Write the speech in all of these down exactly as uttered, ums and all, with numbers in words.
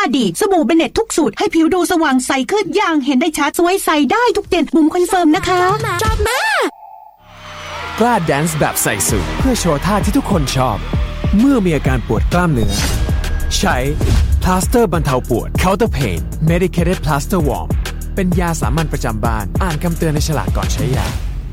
ดีสบู่เบเน็ตทุกสูตรให้ผิวดูสว่างใสขึ้นอย่างเห็นได้ชัดสวยใสได้ทุกเดือนบุ๋มคอนเฟิร์มนะคะจอบมากล้าแดนซ์แบบใส่สูทเพื่อโชว์ท่าที่ทุกคนชอบเมื่อมีอาการปวดกล้ามเนื้อใช้พลาสเตอร์บรรเทาปวด Counter Pain Medicated Plaster Warm เป็นยาสามัญประจำบ้านอ่านคำเตือนในฉลากก่อนใช้ยา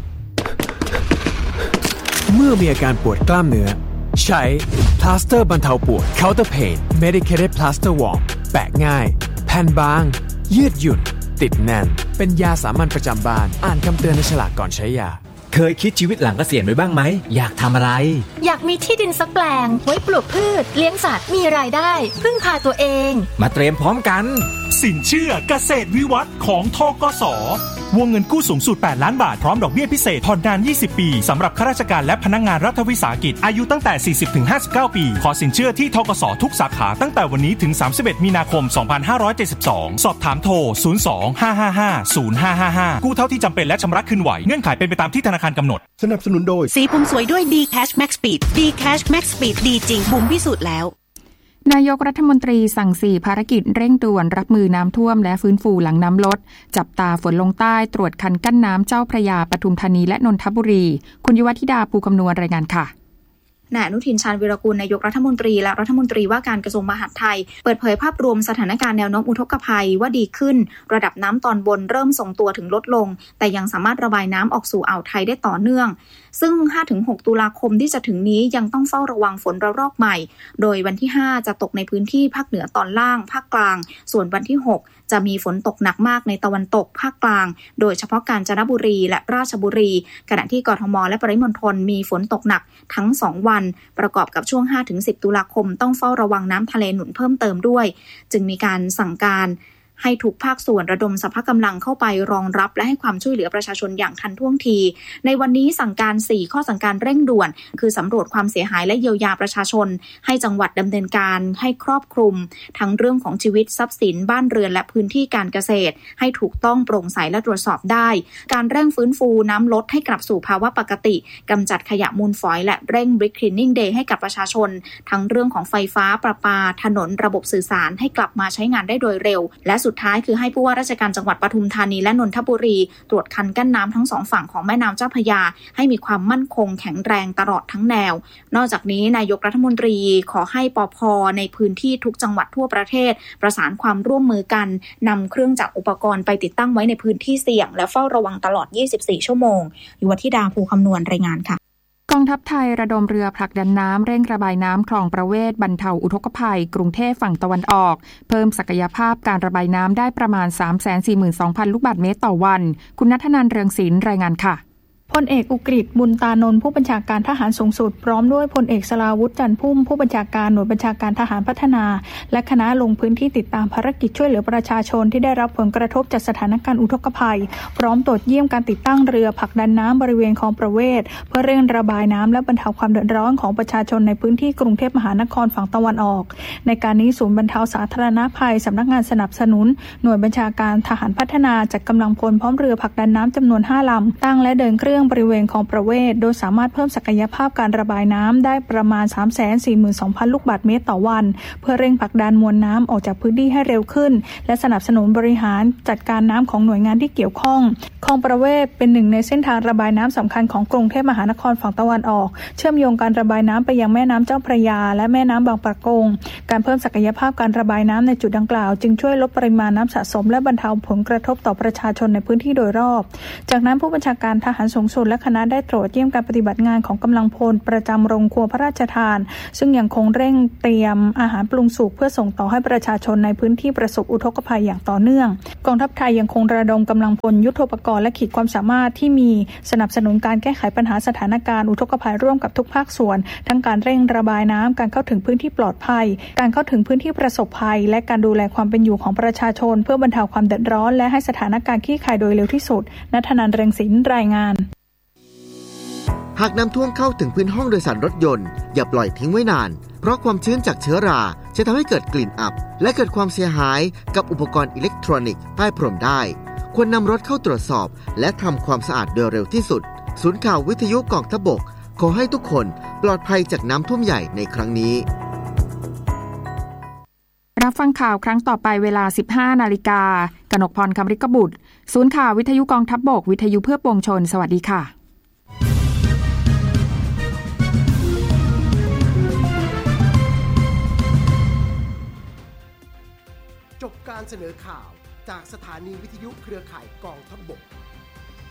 เมื่อมีอาการปวดกล้ามเนื้อใช้พลาสเตอร์บรรเทาปวด Counter Pain Medicated Plaster Warm แปะง่ายแผ่นบางยืดหยุ่นติดแน่นเป็นยาสามัญประจำบ้านอ่านคำเตือนในฉลากก่อนใช้ยาเคยคิดชีวิตหลังเกษียณไว้บ้างไหมอยากทำอะไรอยากมีที่ดินสักแปลงไว้ปลูกพืชเลี้ยงสัตว์มีรายได้พึ่งพาตัวเองมาเตรียมพร้อมกันสินเชื่อเกษตรวิวัฒน์ของธกส.วงเงินกู้สูงสุดแปดล้านบาทพร้อมดอกเบี้ยพิเศษผ่อนนานยี่สิบปีสำหรับข้าราชการและพนักงานรัฐวิสาหกิจอายุตั้งแต่ สี่สิบถึงห้าสิบเก้า ปีขอสินเชื่อที่ธกส.ทุกสาขาตั้งแต่วันนี้ถึงสามสิบเอ็ดมีนาคมสองพันห้าร้อยเจ็ดสิบสองสอบถามโทรศูนย์ สอง ห้า ห้า ห้า ศูนย์ ห้า ห้า ห้ากู้เท่าที่จำเป็นและชำระคืนไหวเงื่อนไขเป็นไปตามที่ธนาคารกำหนดสนับสนุนโดยสีผมสวยด้วย D Cash Max Speed D Cash Max Speed ดีจริงบุ๋มพิสูจน์แล้วนายกรัฐมนตรีสั่งสี่ภารกิจเร่งด่วนรับมือน้ำท่วมและฟื้นฟูหลังน้ำลดจับตาฝนลงใต้ตรวจคันกั้นน้ำเจ้าพระยาปทุมธานีและนนทบุรีคุณยุวธิดาภูคำนวณรายงานค่ะนายอนุทินชาญวีรกูลนายกรัฐมนตรีและรัฐมนตรีว่าการกระทรวงมหาดไทยเปิดเผยภาพรวมสถานการณ์แนวโน้มอุทกภัยว่าดีขึ้นระดับน้ำตอนบนเริ่มทรงตัวถึงลดลงแต่ยังสามารถระบายน้ำออกสู่อ่าวไทยได้ต่อเนื่องซึ่ง ห้าถึงหก ตุลาคมที่จะถึงนี้ยังต้องเฝ้าระวังฝนระลอกใหม่โดยวันที่ห้าจะตกในพื้นที่ภาคเหนือตอนล่างภาคกลางส่วนวันที่หกจะมีฝนตกหนักมากในตะวันตกภาคกลางโดยเฉพาะกาญจนบุรีและราชบุรีขณะที่กทมและปริมณฑลมีฝนตกหนักทั้งสองวันประกอบกับช่วง ห้าถึงสิบ ตุลาคมต้องเฝ้าระวังน้ำทะเลหนุนเพิ่มเติมด้วยจึงมีการสั่งการให้ทุกภาคส่วนระดมสรรพกำลังเข้าไปรองรับและให้ความช่วยเหลือประชาชนอย่างทันท่วงทีในวันนี้สั่งการสี่ข้อสั่งการเร่งด่วนคือสำรวจความเสียหายและเยียวยาประชาชนให้จังหวัดดำเนินการให้ครอบคลุมทั้งเรื่องของชีวิตทรัพย์สินบ้านเรือนและพื้นที่การเกษตรให้ถูกต้องโปร่งใสและตรวจสอบได้การเร่งฟื้นฟูน้ำลดให้กลับสู่ภาวะปกติกำจัดขยะมูลฝอยและเร่ง Brick Cleaning Day ให้กับประชาชนทั้งเรื่องของไฟฟ้าประปาถนนระบบสื่อสารให้กลับมาใช้งานได้โดยเร็วและสุดท้ายคือให้ผู้ว่าราชการจังหวัดปทุมธานีและนนทบุรีตรวจคันกั้นน้ำทั้งสองฝั่งของแม่น้ำเจ้าพระยาให้มีความมั่นคงแข็งแรงตลอดทั้งแนวนอกจากนี้นายกรัฐมนตรีขอให้ปภ.ในพื้นที่ทุกจังหวัดทั่วประเทศประสานความร่วมมือกันนำเครื่องจักรอุปกรณ์ไปติดตั้งไว้ในพื้นที่เสี่ยงและเฝ้าระวังตลอดยี่สิบสี่ชั่วโมงยุวธิดาภูคำนวณรายงานค่ะกองทัพไทยระดมเรือผลักดันน้ำเร่งระบายน้ำคลองประเวศบรรเทาอุทกภัยกรุงเทพฝั่งตะวันออกเพิ่มศักยภาพการระบายน้ำได้ประมาณ สามแสนสี่หมื่นสองพัน ลูกบาศก์เมตรต่อวันคุณณัฐนันท์เรืองศิลป์รายงานค่ะพลเอกอุกฤษบุญตานนท์ผู้บัญชาการทหารสูงสุดพร้อมด้วยพลเอกสราวุธจันทร์พุ่มผู้บัญชาการหน่วยบัญชาการทหารพัฒนาและคณะลงพื้นที่ติดตามภารกิจช่วยเหลือประชาชนที่ได้รับผลกระทบจากสถานการณ์อุทกภัยพร้อมตรวจเยี่ยมการติดตั้งเรือผลักดันน้ำบริเวณคลองประเวศเพื่อเร่งระบายน้ำและบรรเทาความเดือดร้อนของประชาชนในพื้นที่กรุงเทพมหานครฝั่งตะวันออกในการนี้ศูนย์บรรเทาสาธารณภัยสำนักงานสนับสนุนหน่วยบัญชาการทหารพัฒนาจัดกำลังพลพร้อมเรือผลักดันน้ำจำนวนห้าลำตั้งและเดินเครื่องบริเวณคลองประเวศโดยสามารถเพิ่มศักยภาพการระบายน้ำได้ประมาณ สามแสนสี่หมื่นสองพัน ลูกบาศก์เมตรต่อวันเพื่อเร่งผลักดันมวลน้ำออกจากพื้นที่ให้เร็วขึ้นและสนับสนุนบริหารจัดการน้ำของหน่วยงานที่เกี่ยวข้องคลองประเวศเป็นหนึ่งในเส้นทางระบายน้ำสำคัญของกรุงเทพมหานครฝั่งตะวันออกเชื่อมโยงการระบายน้ำไปยังแม่น้ำเจ้าพระยาและแม่น้ำบางปะกงการเพิ่มศักยภาพการระบายน้ำในจุดดังกล่าวจึงช่วยลดปริมาณน้ำสะสมและบรรเทาผลกระทบต่อประชาชนในพื้นที่โดยรอบจากนั้นผู้บัญชาการทหารสูงสุดและคณะได้ตรวจเยี่ยมการปฏิบัติงานของกำลังพลประจำโรงครัวพระราชทานซึ่งยังคงเร่งเตรียมอาหารปรุงสุกเพื่อส่งต่อให้ประชาชนในพื้นที่ประสบอุทกภัยอย่างต่อเนื่องกองทัพไทยยังคงระดมกำลังพลยุทโธปกรณ์และขีดความสามารถที่มีสนับสนุนการแก้ไขปัญหาสถานการณ์อุทกภัยร่วมกับทุกภาคส่วนทั้งการเร่งระบายน้ำการเข้าถึงพื้นที่ปลอดภัยการเข้าถึงพื้นที่ประสบภัยและการดูแลความเป็นอยู่ของประชาชนเพื่อบรรเทาความเดือดร้อนและให้สถานการณ์คลี่คลายโดยเร็วที่สุดณัฐนันท์ เรืองศิลป์รายงานหากน้ำท่วมเข้าถึงพื้นห้องโดยสารรถยนต์อย่าปล่อยทิ้งไว้นานเพราะความชื้นจากเชื้อราจะทำให้เกิดกลิ่นอับและเกิดความเสียหายกับอุปกรณ์อิเล็กทรอนิกส์ใต้พรมได้ควรนำรถเข้าตรวจสอบและทำความสะอาดโดยเร็วที่สุดศูนย์ข่าววิทยุกองทัพบกขอให้ทุกคนปลอดภัยจากน้ำท่วมใหญ่ในครั้งนี้รับฟังข่าวครั้งต่อไปเวลา สิบห้านาฬิกากนกพร คำริกบุตรศูนย์ข่าววิทยุกองทัพบกวิทยุเพื่อปวงชนสวัสดีค่ะจบการเสนอข่าวจากสถานีวิทยุเครือข่ายกองทัพบก